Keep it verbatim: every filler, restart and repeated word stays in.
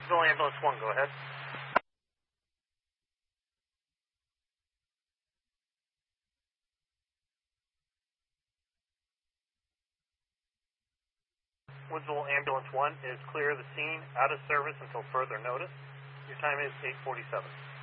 Woodsville Ambulance one, go ahead. Woodsville Ambulance one is clear of the scene, out of service until further notice. Your time is eight forty-seven.